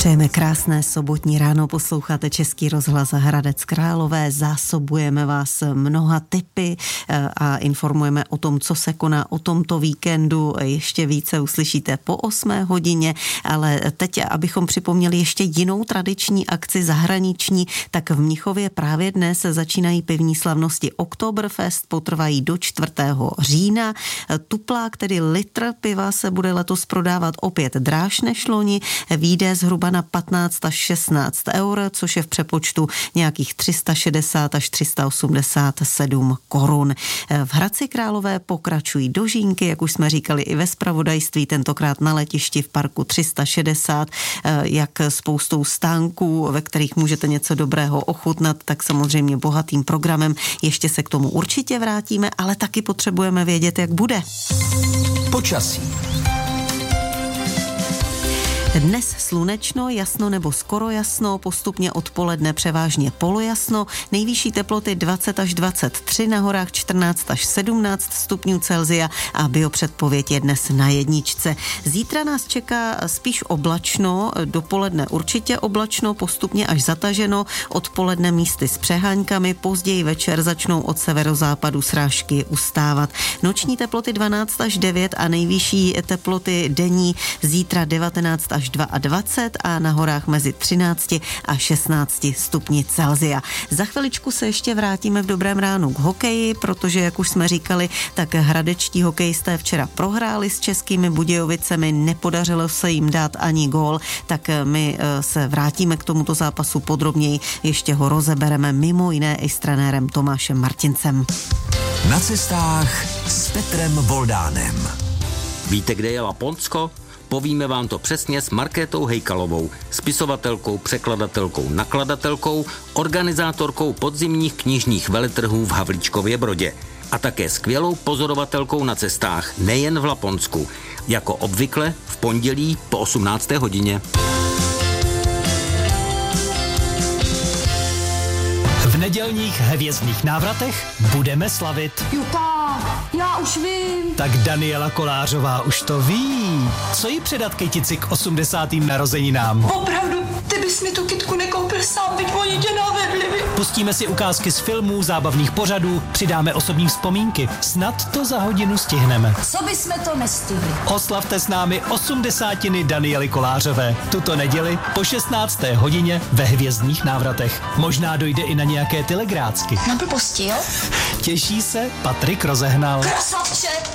Přejeme krásné sobotní ráno, posloucháte Český rozhlas Hradec Králové, zásobujeme vás mnoha tipy a informujeme o tom, co se koná o tomto víkendu. Ještě více uslyšíte po 8 hodině, ale teď, abychom připomněli ještě jinou tradiční akci zahraniční, tak v Mnichově právě dnes začínají pivní slavnosti Oktoberfest, potrvají do 4. října. Tuplák, tedy litr piva, se bude letos prodávat opět dráž než loni, vyjde zhruba na 15 až 16 eur, což je v přepočtu nějakých 360 až 387 korun. V Hradci Králové pokračují dožínky, jak už jsme říkali i ve zpravodajství, tentokrát na letišti v parku 360, jak spoustou stánků, ve kterých můžete něco dobrého ochutnat, tak samozřejmě bohatým programem. Ještě se k tomu určitě vrátíme, ale taky potřebujeme vědět, jak bude. Počasí. Dnes slunečno, jasno nebo skoro jasno, postupně odpoledne převážně polojasno, nejvyšší teploty 20 až 23, na horách 14 až 17 stupňů Celsia a biopředpověď je dnes na 1. Zítra nás čeká spíš oblačno, dopoledne určitě oblačno, postupně až zataženo, odpoledne místy s přeháňkami, později večer začnou od severozápadu srážky ustávat. Noční teploty 12 až 9 a nejvyšší teploty denní zítra 19 až 22 a na horách mezi 13 a 16 stupni Celsia. Za chviličku se ještě vrátíme v dobrém ránu k hokeji, protože, jak už jsme říkali, tak hradečtí hokejisté včera prohráli s Českými Budějovicemi, nepodařilo se jim dát ani gól, tak my se vrátíme k tomuto zápasu podrobněji, ještě ho rozebereme mimo jiné i s trenérem Tomášem Martincem. Na cestách s Petrem Voldánem. Víte, kde je Laponsko? Povíme vám to přesně s Markétou Hejkalovou, spisovatelkou, překladatelkou, nakladatelkou, organizátorkou podzimních knižních veletrhů v Havlíčkově Brodě a také skvělou pozorovatelkou na cestách nejen v Laponsku. Jako obvykle v pondělí po 18. hodině. V nedělních hvězdných návratech budeme slavit. Juta, já už vím. Tak Daniela Kolářová už to ví. Co jí předat kytici k 80. narozeninám? Opravdu, ty bys mi tu kytku nekoupil sám, byť oni tě navedli. Pustíme si ukázky z filmů, zábavných pořadů, přidáme osobní vzpomínky. Snad to za hodinu stihneme. Co bysme to nestihli? Oslavte s námi 80. Daniely Kolářové. Tuto neděli po 16. hodině ve hvězdných návratech. Možná dojde i na nějaké telegrácky. Na blbosti, jo? Těší se Patrik Rozehnal. Krasavče,